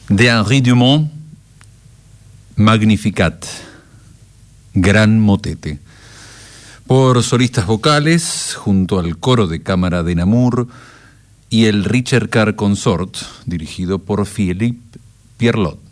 de Henri Dumont, Magnificat, gran motete, por solistas vocales junto al coro de cámara de Namur y el Ricercar Consort, dirigido por Philippe Pierlot.